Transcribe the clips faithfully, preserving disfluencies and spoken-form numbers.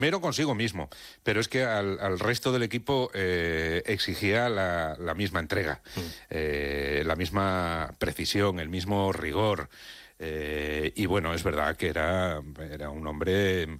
Primero consigo mismo, pero es que al, al resto del equipo eh, exigía la, la misma entrega, mm. eh, la misma precisión, el mismo rigor. Eh, y bueno, es verdad que era, era un hombre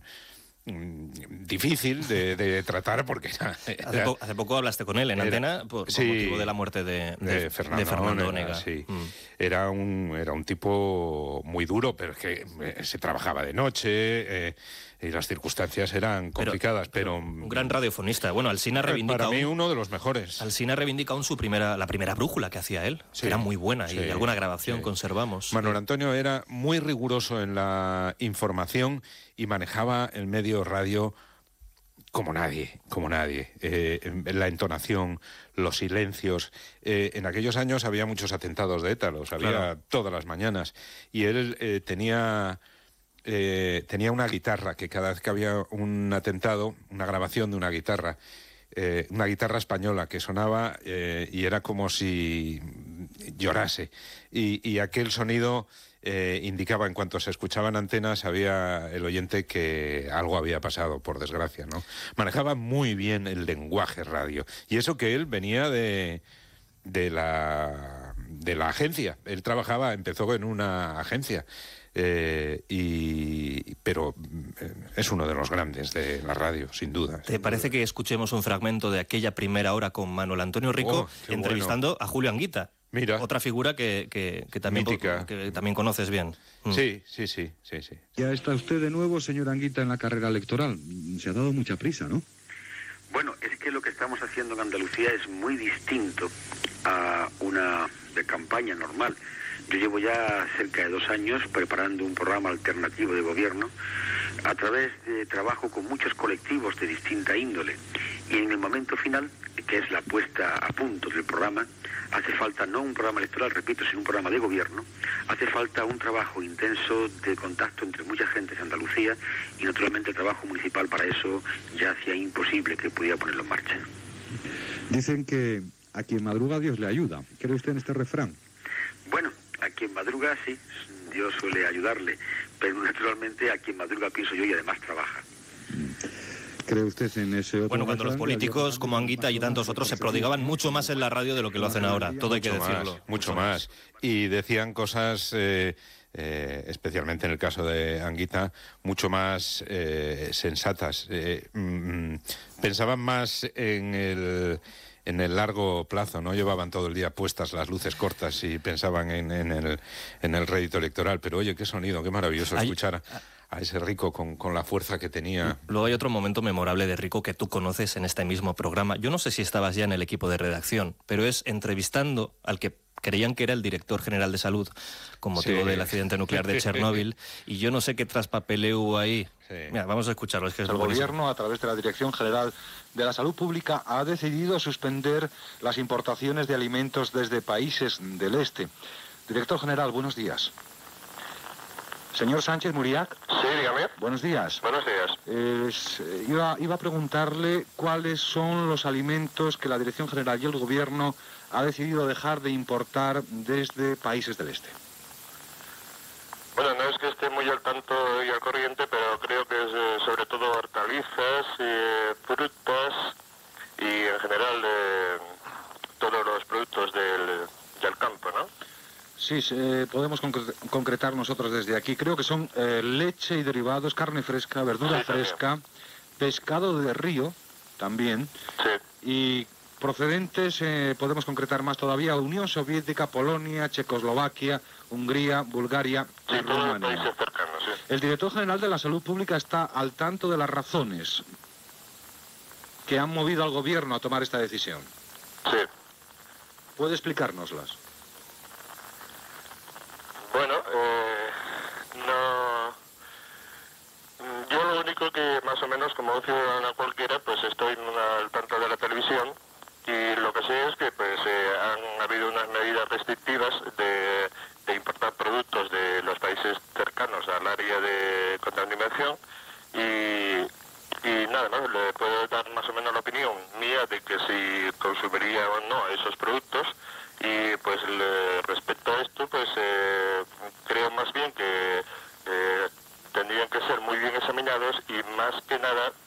difícil de, de tratar porque era, era, hace, po hace poco hablaste con él en era, antena por, sí, por motivo de la muerte de, de, de Fernando, de Fernando Onega. Sí. Mm. Era un era un tipo muy duro, pero es que eh, se trabajaba de noche eh, y las circunstancias eran complicadas, pero, pero, pero un gran radiofonista. Bueno, Alsina reivindica para mí aún, uno de los mejores. Alsina reivindica aún su primera la primera brújula que hacía él, sí, que era muy buena, sí, y alguna grabación sí. conservamos. Manuel Antonio era muy riguroso en la información y manejaba el medio radio como nadie, como nadie. Eh, la entonación, los silencios. Eh, en aquellos años había muchos atentados de ETA, los había claro. todas las mañanas. Y él eh, tenía, eh, tenía una guitarra que cada vez que había un atentado, una grabación de una guitarra, eh, una guitarra española que sonaba eh, y era como si llorase. Y, y aquel sonido... Eh, indicaba, en cuanto se escuchaba en antena, sabía el oyente que algo había pasado, por desgracia, ¿no? Manejaba muy bien el lenguaje radio. Y eso que él venía de, de, la, de la agencia. Él trabajaba, empezó en una agencia. Eh, y pero eh, es uno de los grandes de la radio, sin duda. ¿Te sin parece duda. que escuchemos un fragmento de aquella primera hora con Manuel Antonio Rico oh, entrevistando bueno. a Julio Anguita? Mira. Otra figura que, que, que, también, que también conoces bien. Mm. Sí, sí, sí, sí, sí. Ya está usted de nuevo, señor Anguita, en la carrera electoral. Se ha dado mucha prisa, ¿no? Bueno, es que lo que estamos haciendo en Andalucía es muy distinto a una de campaña normal. Yo llevo ya cerca de dos años preparando un programa alternativo de gobierno a través de trabajo con muchos colectivos de distinta índole. Y en el momento final, que es la puesta a punto del programa, hace falta no un programa electoral, repito, sino un programa de gobierno. Hace falta un trabajo intenso de contacto entre mucha gente de Andalucía y naturalmente el trabajo municipal para eso ya hacía imposible que pudiera ponerlo en marcha. Dicen que a quien madruga Dios le ayuda. ¿Cree usted en este refrán? Bueno, a quien madruga sí, Dios suele ayudarle, pero naturalmente a quien madruga pienso yo y además trabaja. ¿Cree usted en ese otro Bueno, cuando los políticos como Anguita y tantos otros se prodigaban mucho más en la radio de lo que lo hacen ahora, todo hay que decirlo. Más, mucho más. Y decían cosas, eh, eh, especialmente en el caso de Anguita, mucho más eh, sensatas. Eh, mm, pensaban más en el... en el largo plazo, no llevaban todo el día puestas las luces cortas y pensaban en, en, el, en el rédito electoral, pero oye, qué sonido, qué maravilloso Hay... escuchar a, a ese Rico con, con la fuerza que tenía. Luego hay otro momento memorable de Rico que tú conoces en este mismo programa. Yo no sé si estabas ya en el equipo de redacción, pero es entrevistando al que creían que era el director general de salud con motivo sí. del accidente nuclear de Chernóbil, y yo no sé qué traspapeleo hubo ahí. Sí. Mira, vamos a escucharlo. Es que es el buenísimo. Gobierno, a través de la Dirección General de la Salud Pública, ha decidido suspender las importaciones de alimentos desde países del este. Director General, buenos días. Señor Sánchez Muriac. Sí, dígame. Buenos días. Buenos días. Eh, iba, iba a preguntarle cuáles son los alimentos que la Dirección General y el Gobierno ha decidido dejar de importar desde países del este. Bueno, no es que esté muy al tanto y al corriente, pero creo que es eh, sobre todo hortalizas, eh, frutas y en general eh, todos los productos del, del campo, ¿no? Sí, eh, podemos concre concretar nosotros desde aquí. Creo que son eh, leche y derivados, carne fresca, verdura sí, fresca, pescado de río también. Sí. Y procedentes, eh, podemos concretar más todavía, Unión Soviética, Polonia, Checoslovaquia, Hungría, Bulgaria sí, y Rumanía. Países cercanos, sí. El director general de la Salud Pública está al tanto de las razones que han movido al gobierno a tomar esta decisión. Sí. ¿Puede explicárnoslas? Bueno, eh, no... Yo lo único que más o menos, como ciudadana cualquiera, pues estoy al tanto de la televisión y lo que sé es que pues eh, han habido unas medidas restrictivas de, de importar productos de los países cercanos al área de contaminación y, y nada más, le puedo dar más o menos la opinión mía de que si consumiría o no esos productos. Y pues le, respecto a esto, pues eh, creo más bien que eh, tendrían que ser muy bien examinados y más que nada